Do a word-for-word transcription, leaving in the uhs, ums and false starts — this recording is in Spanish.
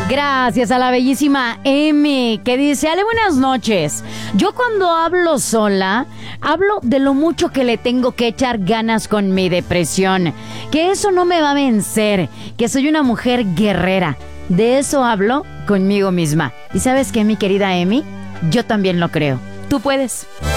Gracias a la bellísima Emi, que dice: Ale, buenas noches. Yo cuando hablo sola, hablo de lo mucho que le tengo que echar ganas con mi depresión, que eso no me va a vencer, que soy una mujer guerrera. De eso hablo conmigo misma. ¿Y sabes qué, mi querida Emi? Yo también lo creo. Tú puedes.